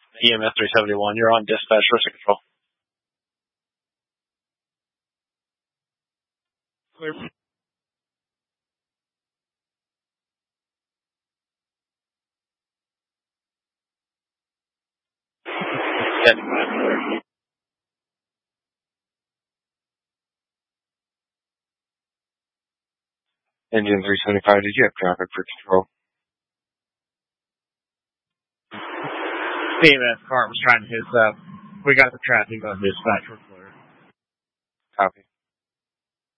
EMS 371, you're on dispatch for control. Clear. Engine 375, did you have traffic for control? The EMS car was trying to hit us up. We got the traffic on dispatch. We're clear. Copy.